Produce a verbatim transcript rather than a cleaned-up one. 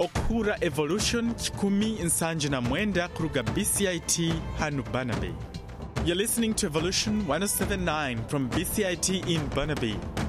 okura evolution kikumi nsanje na mwenda kuruga B C I T hanu Burnaby. You're listening to Evolution one oh seven point nine from B C I T in Burnaby.